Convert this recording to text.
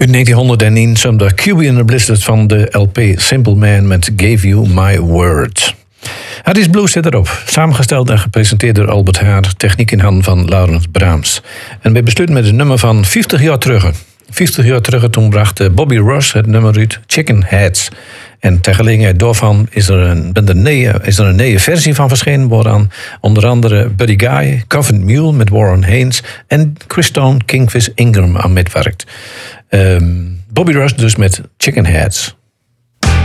In 1901 zong QB and the Blizzard van de LP Simple Man met Gave You My Word. Hardy's Blues zit erop, samengesteld en gepresenteerd door Albert Haar, techniek in handen van Laurens Braams. En wij besluiten met een nummer van 50 jaar terug. 50 jaar terug toen bracht Bobby Ross het nummer uit Chicken Heads. En ter gelegenheid daarvan is er een nieuwe versie van verschenen, waaraan onder andere Buddy Guy, Covenant Mule met Warren Haynes en Chris Stone, Kingfish Ingram aan meewerkt. Bobby Ross dus met Chicken Heads.